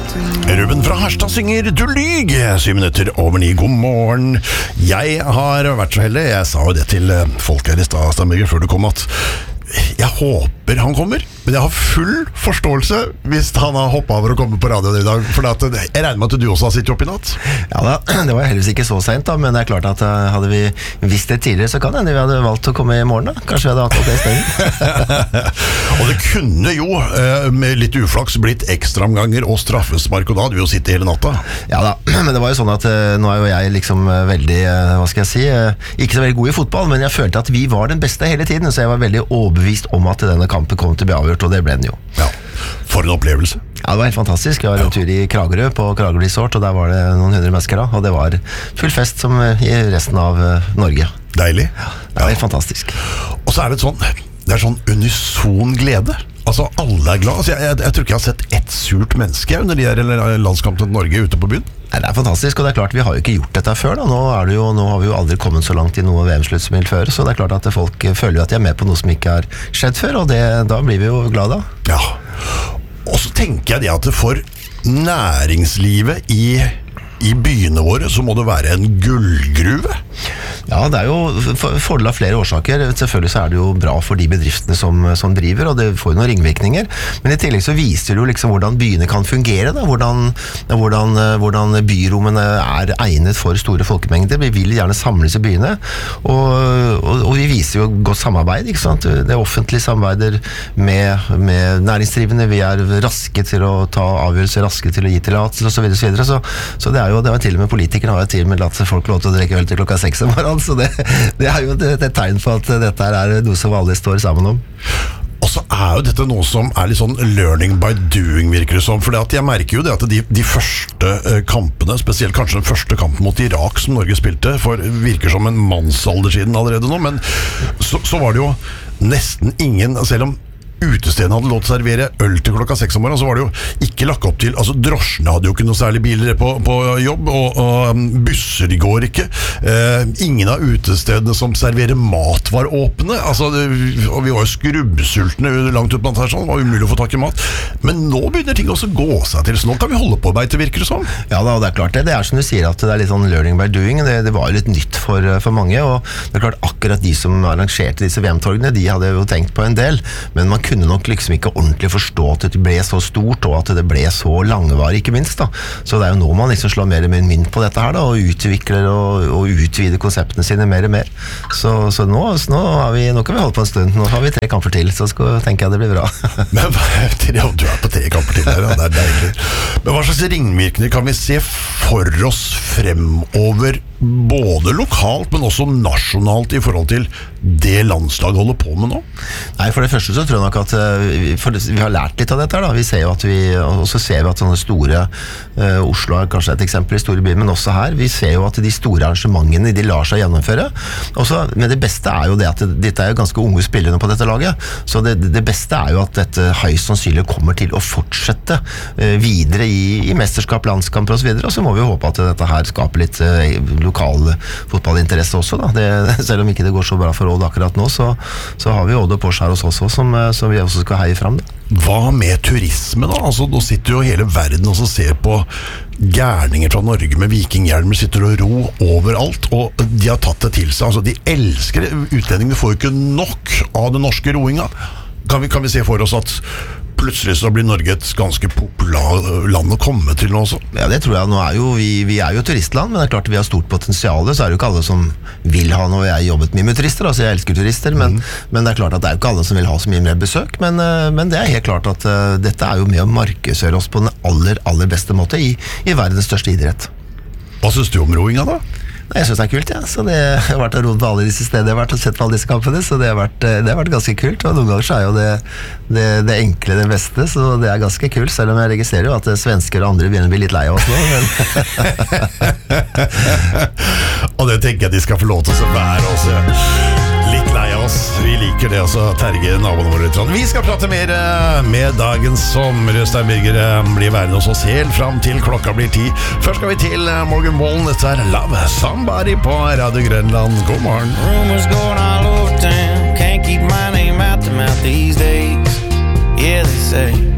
Ruben fra Harstad synger Du lyg 7 minutter over 9, god morgen. Jeg har vært så heldig. Jeg sa jo det til folk her I stad, Stamberger, før du kom, at jeg håper han kommer, men jeg har full forståelse hvis han har hoppet over å komme på radioen I dag, for jeg regner med at du også har sittet opp I natt. Ja da, det var heldigvis ikke så sent da, men det klart at hadde vi visst det tidligere, så kan det vi hadde valgt å komme I morgen da. Kanskje vi hadde hatt det I stedet. Og det kunne jo, med litt uflaks, blitt ekstraomganger og straffespark, og da hadde vi jo sittet hele natta. Ja da, men det var jo sånn at nå jo jeg liksom veldig, hva skal jeg si, ikke så veldig god I fotball, men jeg følte at vi var den beste hele tiden, så jeg var veldig overbevist om at denne kampen kom til å bli avgjort, og det ble den jo. Ja, for en opplevelse. Ja, det var helt fantastisk. Jeg var en tur I Kragerø på Kragerø Resort, og der var det noen 100 mennesker da, og det var full fest som I resten av Norge. Deilig. Ja, det var helt fantastisk. Og så det sånn unison glede. Altså, alle glad. Altså, jeg tror ikke jeg har sett ett surt menneske under de her landskampen til Norge ute på byen. Nei, det fantastisk, og det klart vi har jo ikke gjort dette før da. Nå har vi jo aldri kommet så langt I noe VM-sluttspill før, så det klart at folk føler jo at de med på noe som ikke har skjedd før, og da blir vi jo glade da. Ja, og så tenker jeg det at for næringslivet I byene våre så må det være en gullgruve. Ja, det jo fordel av flere årsaker. Selvfølgelig så det jo bra for de bedriftene som driver, og det får jo noen ringvirkninger. Men I tillegg så viser det jo liksom hvordan byene kan fungere, da. Hvordan byrommene egnet for store folkemengder. Vi vil gjerne samles I byene, og vi viser jo godt samarbeid, ikke sant? Det offentlige samarbeider med næringsdrivende. Vi raske til å ta avgjørelser, raske til å gi tillatelse, og så videre, så videre. Så det jo til og med politikerne har jo til og med latt folk lov til å drikke øl til klokka 6 om morgenen, så det jo et tegn på at dette noe som alle står sammen om. Og så jo dette noe som litt sånn learning by doing, virker det som, for jeg merker jo det at de første kampene, spesielt kanskje den første kampen mot Irak som Norge spilte, virker som en mannsalder siden allerede nå, men så var det jo nesten ingen, selv om utestedene hadde lov til å servere øl til klokka 6 om morgenen, så var det jo ikke lagt opp til, altså drosjene hadde jo ikke noe særlig biler på jobb, og busser går ikke. Ingen av utestedene som serverer mat var åpne, altså, og vi var jo skrubbsultne langt ut blant her sånn, det var umulig å få tak I mat. Men nå begynner ting også å gå seg til, så nå kan vi holde på beite, virker det som. Ja da, og det klart det. Det som du sier, at det litt sånn learning by doing, det var jo litt nytt for mange, og det klart akkurat de som arrangerte disse VM-torgene, de hadde jo tenkt på en del, men man kunne nok liksom ikke ordentlig forstå at det ble så stort, og at det ble så langvarig, ikke minst da. Så det jo nå man liksom slår mer og mer mynt på dette her da, og utvikler og utvider konseptene sine mer og mer. Så nå kan vi holde på en stund. Nå har vi 3 kamper til, så tenker jeg det blir bra. Men du på 3 kamper til her, ja, det deilig. Men hva slags ringvirkninger kan vi se for oss fremover, både lokalt, men også nasjonalt I forhold til det landslaget holder på med nå? Nei, for det første så tror jeg nok at vi har lært litt av dette da. Vi ser jo at og så ser vi at sånne store Oslo kanskje et eksempel I store byer, men også her, vi ser jo at de store arrangementene, de lar seg gjennomføre. Men det beste jo det at dette jo ganske unge spillere på dette laget, så det beste jo at dette høyst sannsynlig kommer til å fortsette videre I mesterskap, landskamper og så videre, og så må vi jo håpe at dette her skaper litt lokal fotballinteresse også da. Selv om ikke det går så bra for Odd akkurat nå, så har vi Odd og Porsche her hos oss også, som vi også skal heie frem da. Hva med turisme da? Altså, nå sitter jo hele verden og ser på gærninger fra Norge med vikinghjelmer, sitter og ro overalt, og de har tatt det til seg. Altså, de elsker det. Utlendingene får jo ikke nok av den norske roinga. Kan vi se for oss at plutselig så blir Norge et ganske populært land å komme til nå også? Ja, det tror jeg. Nå vi jo turistland, men det klart vi har stort potensial, så det jo ikke alle som vil ha noe. Jeg har jobbet mye med turister, altså jeg elsker turister, men det klart at det jo ikke alle som vil ha så mye mer besøk, men det helt klart at dette jo med å markedsføre oss på den aller beste måte I verdens største idrett. Hva synes du om roinga da? Jeg synes det kult, ja. Så det har vært å roe på alle disse stedene jeg har vært og sett på alle disse kampene, så det har vært ganske kult, og noen ganger så jo det enkle det beste, så det ganske kult, selv om jeg registrerer jo at svensker og andre begynner å bli litt lei av oss nå. Og det tenker jeg de skal få lov til å være også. Litt lei av oss. Vi liker det også, terge naboene våre litt. Vi skal prate mer med dagens sommer. Steinberger blir værende hos oss helt frem til klokka blir 10. Først skal vi til Morgan Wallen. Dette Love Somebody på Radio Grønland. God morgen. Rumors going all over town. Can't keep my name out the mouth these days. Yeah, they say